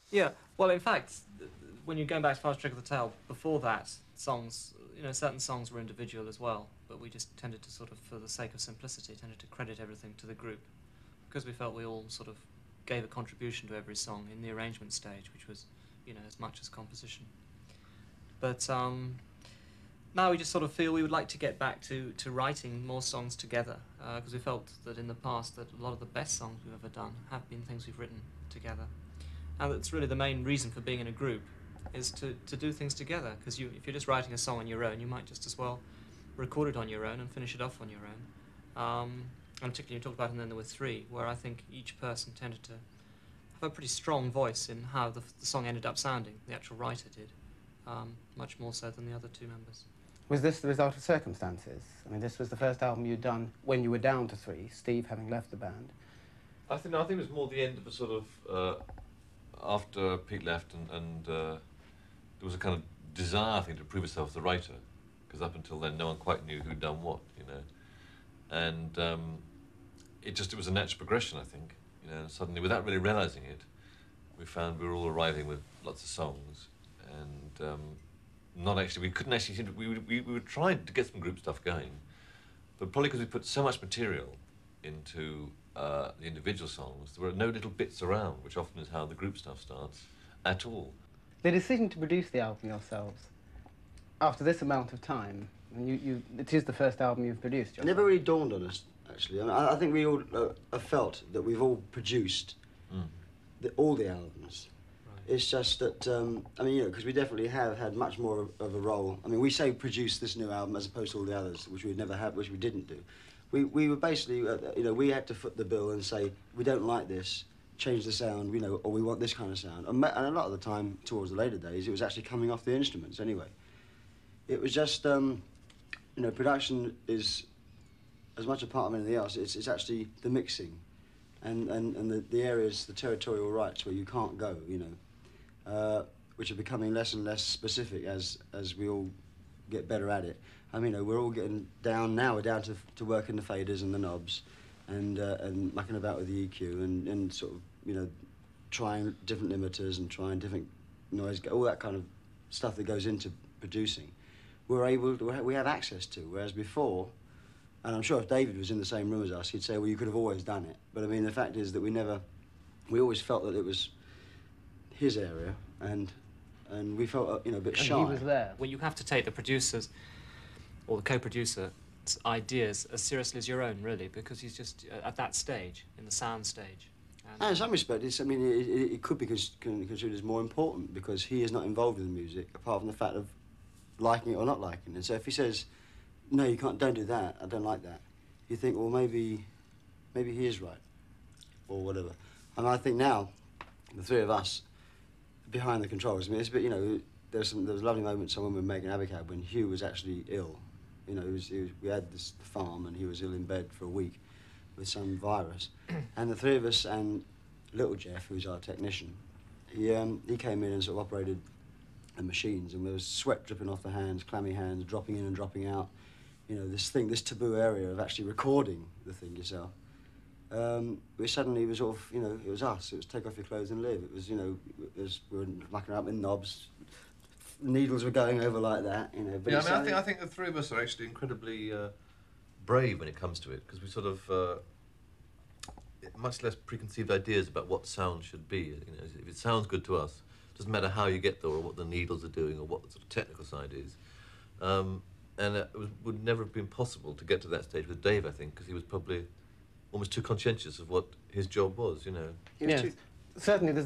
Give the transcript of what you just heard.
Yeah, well, in fact, when you're going back as far as Trick of the Tail, before that, songs, certain songs were individual as well, but we just tended to sort of, for the sake of simplicity, tended to credit everything to the group, because we felt we all sort of gave a contribution to every song in the arrangement stage, which was, as much as composition. But now we just sort of feel we would like to get back to writing more songs together, because we felt that in the past that a lot of the best songs we've ever done have been things we've written together. And that's really the main reason for being in a group, is to do things together, because if you're just writing a song on your own, you might just as well record it on your own and finish it off on your own. And particularly you talked about And Then There Were Three, where I think each person tended to have a pretty strong voice in how the song ended up sounding, the actual writer did, much more so than the other two members. Was this the result of circumstances? I mean, this was the first album you'd done when you were down to three, Steve having left the band. I think it was more the end of a sort of, after Pete left and there was a kind of desire, I think, to prove yourself as a writer, because up until then no one quite knew who'd done what, And it was a natural progression, I think, and suddenly, without really realising it, we found we were all arriving with lots of songs, and we couldn't actually, we were trying to get some group stuff going, but probably because we put so much material into the individual songs, there were no little bits around, which often is how the group stuff starts, at all. The decision to produce the album yourselves, after this amount of time, and it is the first album you've produced yourself. It never really dawned on us, actually. I think we all have felt that we've all produced all the albums. Right. It's just that, because we definitely have had much more of a role. I mean, we say produce this new album as opposed to all the others, which we'd never had, which we didn't do. We were basically, we had to foot the bill and say, we don't like this, change the sound, or we want this kind of sound. And a lot of the time, towards the later days, it was actually coming off the instruments anyway. It was just, production is as much a part of anything else. It's actually the mixing and the areas, the territorial rights where you can't go, which are becoming less and less specific as we all get better at it. I mean, we're all getting down now. We're down to working the faders and the knobs, and mucking about with the EQ and sort of trying different limiters and trying different noise, all that kind of stuff that goes into producing. We have access to, whereas before, and I'm sure if David was in the same room as us, he'd say, well, you could have always done it. But I mean, the fact is that we always felt that it was his area, and we felt a bit shy. And he was there. Well, you have to take the producer's or the co-producer's ideas as seriously as your own, really, because he's just at that stage, in the sound stage. And in some respects, it could be considered as more important because he is not involved in the music, apart from the fact of liking it or not liking it. And so if he says, no, you can't, don't do that, I don't like that, you think, well, maybe he is right, or whatever. And I think now, the three of us, behind the controls, it's a bit, there was lovely moments when we were making Abacab when Hugh was actually ill. We had this farm and he was ill in bed for a week with some virus. And the three of us and little Jeff, who's our technician, he came in and sort of operated the machines, and there was sweat dripping off the hands, clammy hands, dropping in and dropping out. This taboo area of actually recording the thing yourself. We suddenly was sort of, it was us. It was take off your clothes and live. It was, we were mucking up with knobs. Needles were going over like that, But I think the three of us are actually incredibly brave when it comes to it, because we sort of much less preconceived ideas about what sound should be. If it sounds good to us, it doesn't matter how you get there or what the needles are doing or what the sort of technical side is. And it would never have been possible to get to that stage with Dave, I think, because he was probably almost too conscientious of what his job was, Yes. Certainly, there's